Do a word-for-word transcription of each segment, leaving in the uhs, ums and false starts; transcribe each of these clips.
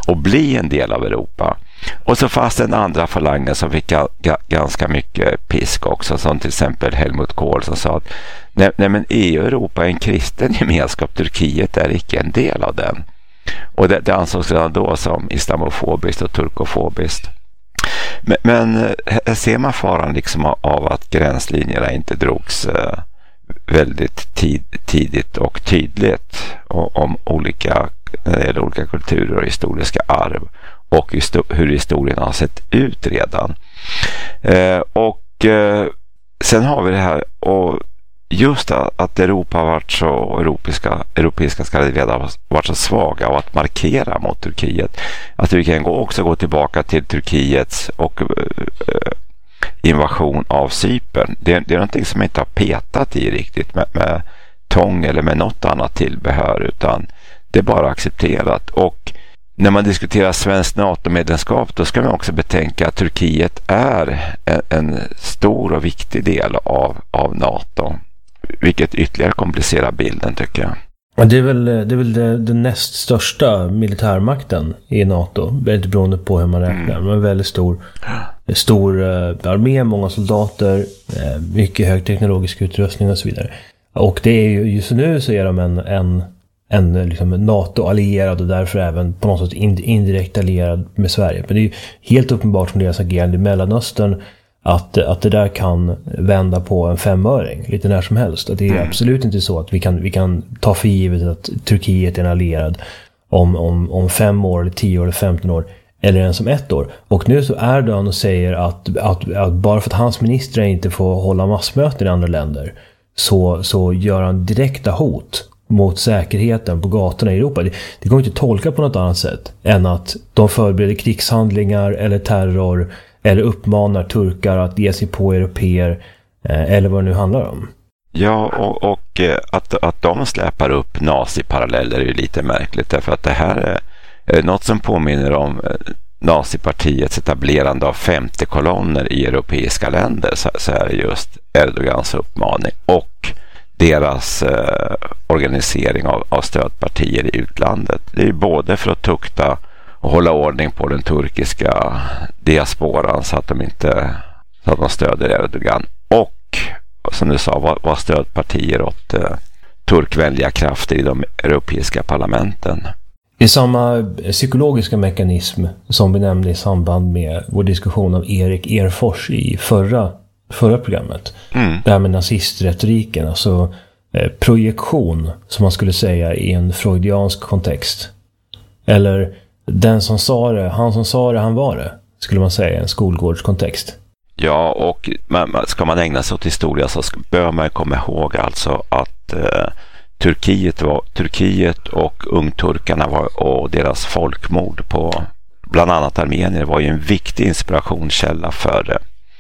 och bli en del av Europa. Och så fanns det en andra falangen som fick ga, ga, ganska mycket pisk också, som till exempel Helmut Kohl som sa att nej, nej men E U och Europa är en kristen gemenskap, Turkiet är icke en del av den. Och det, det ansågs redan då som islamofobiskt och turkofobiskt. Men, men här ser man faran liksom av att gränslinjerna inte drogs eh, väldigt tid, tidigt och tydligt och, om olika, eller olika kulturer och historiska arv och histor- hur historien har sett ut redan. Eh, och eh, sen har vi det här, och just att Europa har varit så, europeiska, europeiska skandinavier har varit så svaga av att markera mot Turkiet. Att vi kan också gå tillbaka till Turkiets och eh, invasion av Cypern. Det, det är någonting som inte har petat i riktigt med, med tång eller med något annat tillbehör, utan det är bara accepterat. Och när man diskuterar svenskt NATO-medlemskap, då ska man också betänka att Turkiet är en, en stor och viktig del av, av NATO. Vilket ytterligare komplicerar bilden, tycker jag. Ja, det är väl, det är väl det, den näst största militärmakten i NATO. Väldigt beroende på hur man räknar. Mm. Men väldigt stor, stor uh, armé, många soldater, uh, mycket högteknologisk utrustning och så vidare. Och det är ju, just nu så är de en, en, en liksom NATO-allierad och därför även på något sätt indirekt allierad med Sverige. Men det är ju helt uppenbart som deras agerande i Mellanöstern Att, att det där kan vända på en femöring lite när som helst. Att det är mm. absolut inte så att vi kan, vi kan ta för givet att Turkiet är en allierad om, om, om fem år, eller tio år, eller femton år, eller ens om ett år. Och nu så Erdogan och säger att, att, att bara för att hans ministrar inte får hålla massmöten i andra länder så, så gör han direkta hot mot säkerheten på gatorna i Europa. Det, det går inte att tolka på något annat sätt än att de förbereder krigshandlingar eller terror eller uppmanar turkar att ge sig på europeer eh, eller vad det nu handlar om. Ja, och, och att, att de släpar upp naziparalleller är ju lite märkligt, därför att det här är, är något som påminner om nazipartiets etablerande av femte kolonner i europeiska länder, så, så är det just Erdogans uppmaning och deras eh, organisering av, av stödpartier i utlandet. Det är ju både för att tukta och hålla ordning på den turkiska diasporan så att de inte så att de stöder Erdogan, och som du sa var, var stödpartier åt eh, turkvänliga krafter i de europeiska parlamenten. Det är samma psykologiska mekanism som vi nämnde i samband med vår diskussion av Erik Erfors i förra, förra programmet. Mm. Det här med nazistretoriken, alltså eh, projektion som man skulle säga i en freudiansk kontext. Eller den som sa det, han som sa det, han var det, skulle man säga i en skolgårdskontext. Ja, och man, ska man ägna sig åt historia så bör man komma ihåg alltså att eh, Turkiet, var, Turkiet och ungturkarna var, och deras folkmord på bland annat armenier var ju en viktig inspirationskälla för,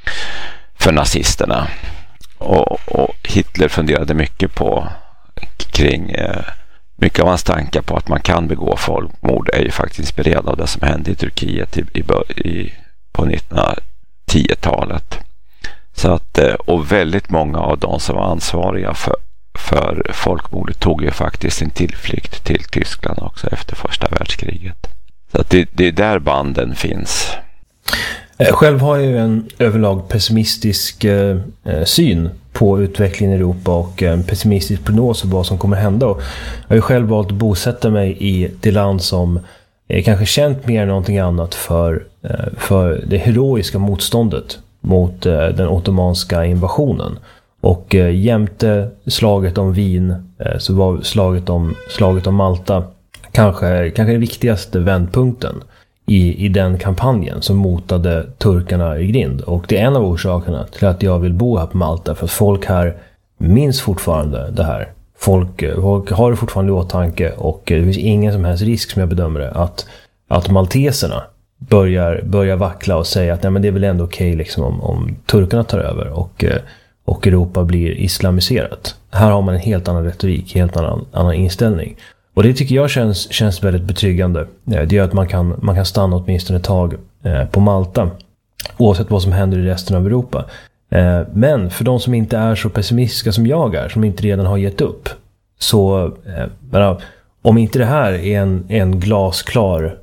för nazisterna. Och, och Hitler funderade mycket på kring eh, mycket av hans tankar på att man kan begå folkmord är ju faktiskt inspirerad av det som hände i Turkiet i, i, i, på nittonhundratiotalet. Så att, och väldigt många av de som var ansvariga för, för folkmordet tog ju faktiskt sin tillflykt till Tyskland också efter första världskriget. Så att det, det är där banden finns. Själv har jag ju en överlag pessimistisk eh, syn på utvecklingen i Europa och en pessimistisk prognos om vad som kommer hända. Och jag har ju själv valt att bosätta mig i det land som är kanske känt mer än någonting annat för, eh, för det heroiska motståndet mot eh, den ottomanska invasionen. Och eh, jämte slaget om Wien eh, så var slaget om, slaget om Malta kanske, kanske den viktigaste vändpunkten i, i den kampanjen som motade turkarna i grind. Och det är en av orsakerna till att jag vill bo här på Malta, för att folk här minns fortfarande det här. Folk, folk har det fortfarande i åtanke, och det finns ingen som helst risk, som jag bedömer det, att, att malteserna börjar, börjar vackla och säga att nej, men det är väl ändå okej liksom, om, om turkarna tar över och, och Europa blir islamiserat. Här har man en helt annan retorik, helt annan, annan inställning. Och det tycker jag känns, känns väldigt betryggande. Det gör att man kan, man kan stanna åtminstone ett tag eh, på Malta, oavsett vad som händer i resten av Europa. Eh, men för de som inte är så pessimistiska som jag är, som inte redan har gett upp, så eh, men, om inte det här är en, en glasklar